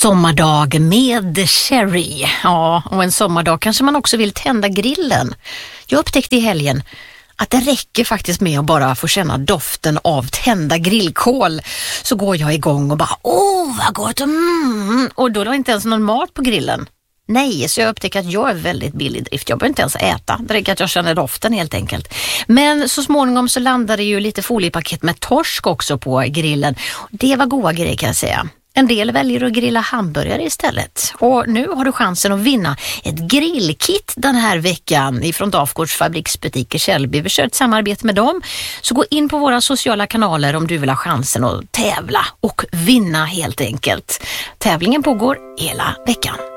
sommardag med Cherry. Ja, och en sommardag kanske man också vill tända grillen. Jag upptäckte i helgen att det räcker faktiskt med att bara få känna doften av tända grillkol. Så går jag igång och bara, vad gott! Och då var det inte ens någon mat på grillen. Nej, så jag upptäcker att jag är väldigt billig i drift. Jag behöver inte ens äta. Det räcker att jag känner doften helt enkelt. Men så småningom så landade ju lite foliepaket med torsk också på grillen. Det var goda grejer kan jag säga. En del väljer att grilla hamburgare istället. Och nu har du chansen att vinna ett grillkit den här veckan ifrån Dafgårds fabriksbutik i Källby. Vi kör ett samarbete med dem. Så gå in på våra sociala kanaler om du vill ha chansen att tävla och vinna helt enkelt. Tävlingen pågår hela veckan.